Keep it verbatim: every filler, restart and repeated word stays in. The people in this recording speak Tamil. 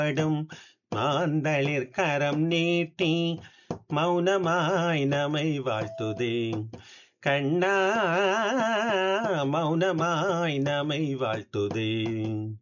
படும் மாந்தளிர் கரம் நீட்டி மௌனமாய் நமை வாழ்த்துதே. கண்ணா மௌனமாய் நமை வாழ்த்துதே.